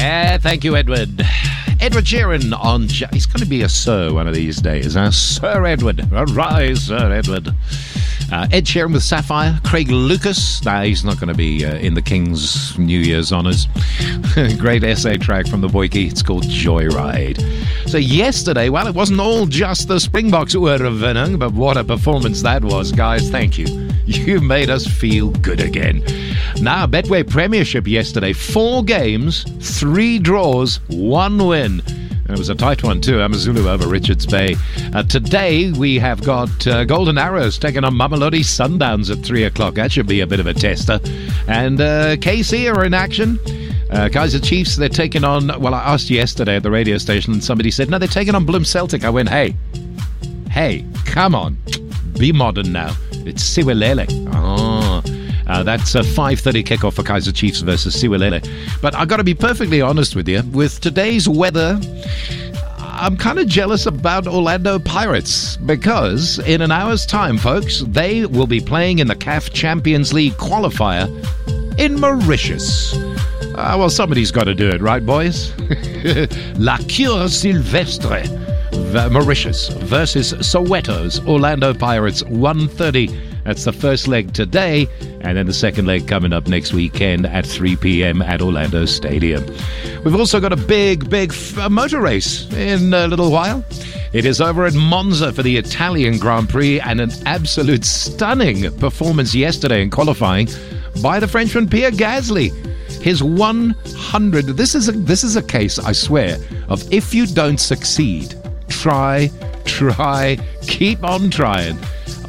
Thank you, Edward. Edward Sheeran on... He's going to be a sir one of these days, huh? Sir Edward. Arise, Sir Edward. Ed Sheeran with Sapphire. Craig Lucas. Nah, he's not going to be in the King's New Year's honours. Great essay track from the Boykie. It's called Joyride. So yesterday, well, it wasn't all just the Springboks who were winning, but what a performance that was, guys. Thank you. You made us feel good again. Now, Betway Premiership yesterday. 4 games, 3 draws, 1 win. It was a tight one too, Amazulu over Richards Bay. Today we have got Golden Arrows taking on Mamelodi Sundowns at 3 o'clock. That should be a bit of a tester. And KC are in action. Kaiser Chiefs, they're taking on... Well, I asked yesterday at the radio station and somebody said, no, they're taking on Bloem Celtic. I went, hey, come on. Be modern now. It's Siwelele. That's a 5:30 kickoff for Kaiser Chiefs versus Siwelele. But I've got to be perfectly honest with you. With today's weather, I'm kind of jealous about Orlando Pirates because in an hour's time, folks, they will be playing in the CAF Champions League qualifier in Mauritius. Well, somebody's got to do it, right, boys? La Cure Silvestre. Mauritius versus Soweto's Orlando Pirates, 1:30. That's the first leg today, and then the second leg coming up next weekend at 3 p.m. at Orlando Stadium. We've also got a big motor race in a little while. It is over at Monza for the Italian Grand Prix, and an absolute stunning performance yesterday in qualifying by the Frenchman Pierre Gasly. His 100. This is a case, I swear, of if you don't succeed, try, keep on trying.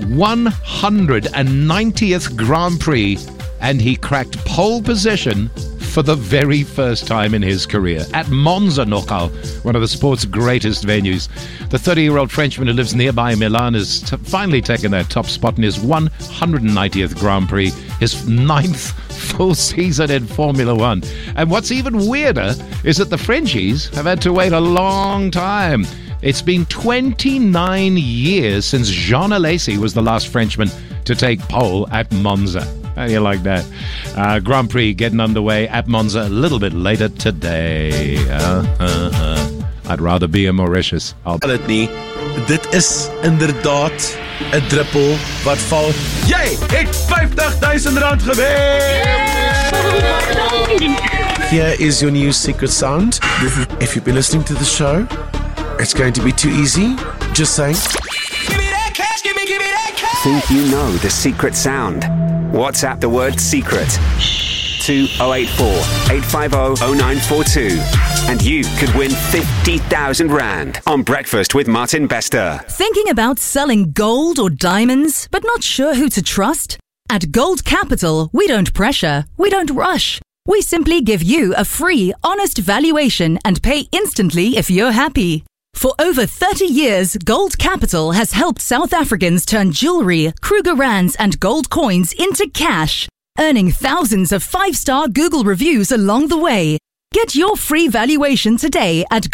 190th Grand Prix, and he cracked pole position for the very first time in his career at Monza nochal, one of the sport's greatest venues. The 30-year-old Frenchman who lives nearby Milan has finally taken that top spot in his 190th Grand Prix, his 9th full season in Formula One. And what's even weirder is that the Frenchies have had to wait a long time. It's been 29 years since Jean Alesi was the last Frenchman to take pole at Monza. How do you like that? Grand Prix getting underway at Monza a little bit later today. I'd rather be in Mauritius. Dit nie. Dit is inderdaad 'n druppel wat val. Jy het R50,000 gewen! Here is your new secret sound. If you've been listening to the show, it's going to be too easy. Just saying. Give me that cash, give me that cash. Think you know the secret sound? WhatsApp the word secret to 084 850 0942 and you could win R50,000 on Breakfast with Martin Bester. Thinking about selling gold or diamonds but not sure who to trust? At Gold Capital, we don't pressure, we don't rush. We simply give you a free, honest valuation and pay instantly if you're happy. For over 30 years, Gold Capital has helped South Africans turn jewelry, Kruger Rands and gold coins into cash, earning thousands of 5-star Google reviews along the way. Get your free valuation today at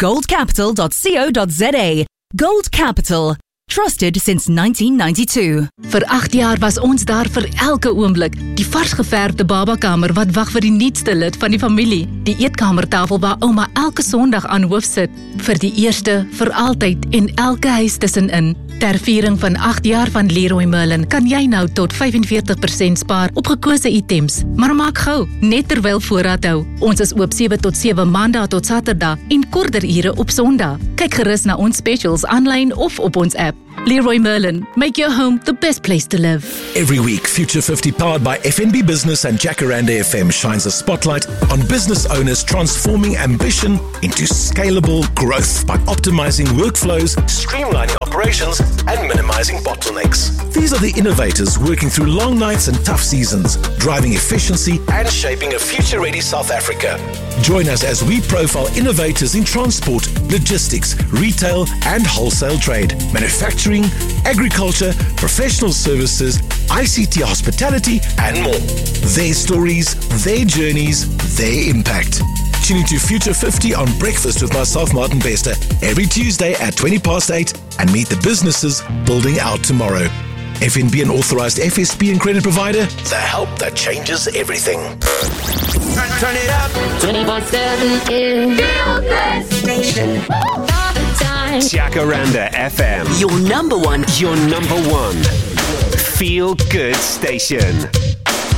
goldcapital.co.za. Gold Capital. Trusted since 1992. Vir 8 jaar was ons daar vir elke oomblik. Die varsgeverfde babakamer wat wag vir die nuutste lid van die familie. Die eetkamertafel waar ouma elke Sondag aan hoof sit. Vir die eerste, vir altyd en elke huis tussenin. Ter viering van 8 jaar van Leroy Merlin kan jy nou tot 45% spaar op gekose items. Maar maak gou, net terwyl voorraad hou. Ons is oop 7 tot 7 Maandag tot Saterdag en korter ure op Sondag. Kyk gerus na ons specials aanlyn of op ons app. Leroy Merlin, make your home the best place to live. Every week, Future 50 powered by FNB Business and Jacaranda FM shines a spotlight on business owners transforming ambition into scalable growth by optimizing workflows, streamlining operations, and minimizing bottlenecks. These are the innovators working through long nights and tough seasons, driving efficiency and shaping a future-ready South Africa. Join us as we profile innovators in transport, logistics, retail, and wholesale trade, manufacturing, agriculture, professional services, ICT hospitality, and more. Their stories, their journeys, their impact. Tune into Future 50 on Breakfast with myself, Martin Bester, every Tuesday at 8:20 and meet the businesses building out tomorrow. FNB, an authorized FSP and credit provider, the help that changes everything. Turn it up. 24/7 is Feel Good Station. All the time. Jacaranda FM. Your number one. Feel Good Station.